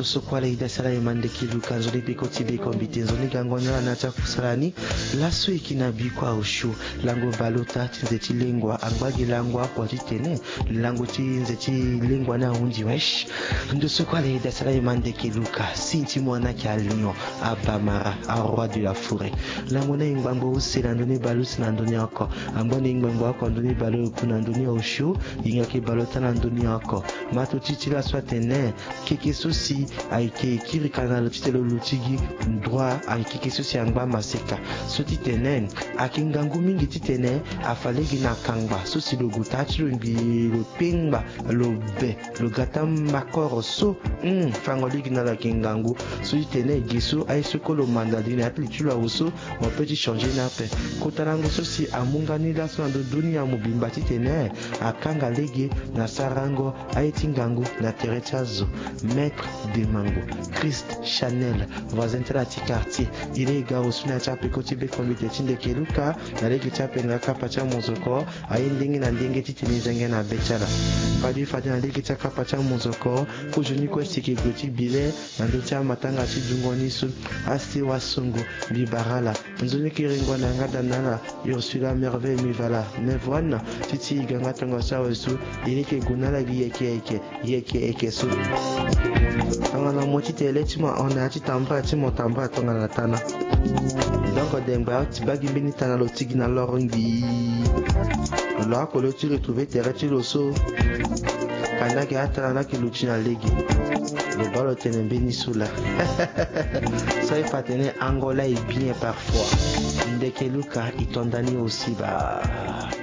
ndoso kwa leida sala yemande kiluka nzoni beko tibe kombite nzoni gangona na chakusalani laso ikinabi kwa oshu lango balota tinze chilengwa angbagi langwa kwa titene lango tinze chilengwa na undi wesh ndoso kwa leida sala yemande kiluka sinti mwana kialinyo abamara a roi de la forêt lango na ingbango usela ndoni balusi na ndoni ako ambone ingbango ako ndoni balu kuna ndoni oshu ingaki balota na ndoni ako mato titila swatene keke sosi aike kiri kanalo titelo lutigi droit aike keke sosi angba maseka soti tenen akingangu mingi titene afalegi na kangba sosi lo gutachi lo mbi lo pengba lo be lo gata makoro so fangoligi na la kingangu soti tene giso aisoko lo mandaline atli chula uso on peut changer na pe kotalango sosi amungani la so ando dunia mubimba titene akanga legi na sarango aitingangu na terechazo maître de mango Christ Chanel voisin de la quartier il est gars aussi na chape côté be comité tinde keluka na leki chape ngaka pacha muzoko aindingi na ndingi titini zenge na bechara fadi na leki chaka pacha muzoko kujuni ko siki goti bile na ndocha matanga chidungoni su asi wasungu bibarala nzoni kiringo na ngada nana Ursula merveille mivala nevwana titi ganga tonga sawa su il ke gunala yeke eke su tangana moti tele tima on a tamba timo tamba tangana tana donc demba tibagi bini tana lo tigina lorongi la ko lo tu retrouver terre lo so kana ke atana ke luchina legi le balo tene beni sula ça est fatene Angola est bien parfois ndeke luka itondani aussi ba